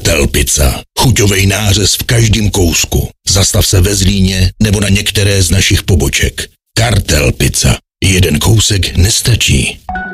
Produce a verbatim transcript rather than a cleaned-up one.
Kartel Pizza. Chuťovej nářez v každém kousku. Zastav se ve Zlíně nebo na některé z našich poboček. Kartel Pizza. Jeden kousek nestačí.